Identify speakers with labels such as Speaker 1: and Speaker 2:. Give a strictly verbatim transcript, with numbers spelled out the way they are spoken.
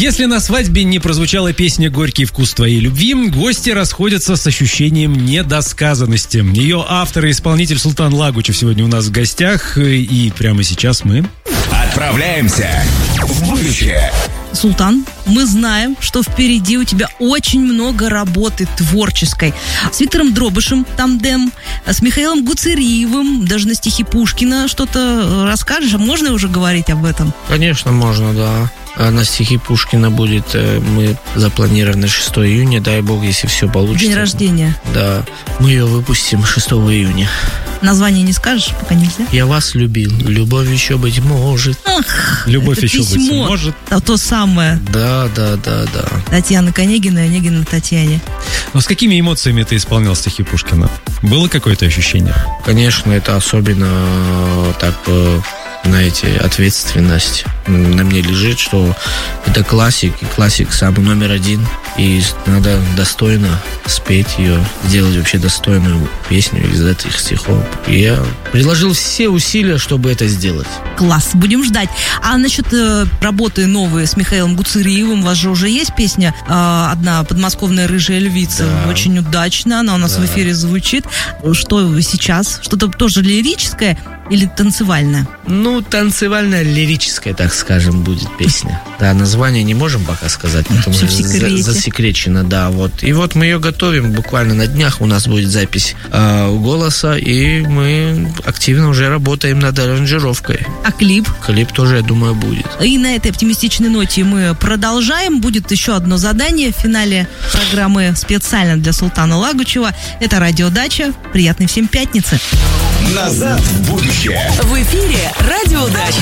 Speaker 1: Если на свадьбе не прозвучала песня «Горький вкус твоей любви», гости расходятся с ощущением недосказанности. Ее автор и исполнитель Султан Лагучев сегодня у нас в гостях, и прямо сейчас мы...
Speaker 2: Отправляемся в будущее.
Speaker 3: Султан, мы знаем, что впереди у тебя очень много работы творческой. С Виктором Дробышем тандем, с Михаилом Гуцериевым, даже на стихи Пушкина что-то расскажешь? Можно уже говорить об этом?
Speaker 4: Конечно, можно, да. А на стихи Пушкина будет, мы запланированы шестого июня, дай бог, если все получится.
Speaker 3: День рождения.
Speaker 4: Да, мы ее выпустим шестого июня.
Speaker 3: Название не скажешь, пока нельзя?
Speaker 4: Я вас любил, любовь еще быть может.
Speaker 3: Ах,
Speaker 1: любовь еще
Speaker 3: письмо,
Speaker 1: быть может.
Speaker 3: А то самое.
Speaker 4: Да, да, да, да.
Speaker 3: Татьяна Конегина и Онегина Татьяне.
Speaker 1: Но с какими эмоциями ты исполнял стихи Пушкина? Было какое-то ощущение?
Speaker 4: Конечно, это особенно так... знаете, ответственность на мне лежит, что это классик, и классик самый номер один, и надо достойно спеть ее, сделать вообще достойную песню из этих стихов. И я приложил все усилия, чтобы это сделать.
Speaker 3: Класс, будем ждать. А насчет э, работы новой с Михаилом Гуцериевым, у вас же уже есть песня э, одна «Подмосковная рыжая львица»,
Speaker 4: да.
Speaker 3: Очень удачно, она у нас
Speaker 4: да.
Speaker 3: в эфире звучит. Что сейчас? Что-то тоже лирическое или танцевальное?
Speaker 4: Ну, танцевально-лирическая, так скажем, будет песня. Да, название не можем пока сказать, потому что за- засекречено, да, вот. И вот мы ее готовим, буквально на днях у нас будет запись э, голоса, и мы активно уже работаем над аранжировкой.
Speaker 3: А клип?
Speaker 4: Клип тоже, я думаю, будет.
Speaker 3: И на этой оптимистичной ноте мы продолжаем. Будет еще одно задание в финале программы специально для Султана Лагучева. Это «Радиодача». Приятной всем пятницы.
Speaker 2: Назад в будущее.
Speaker 5: В эфире «Радиодача».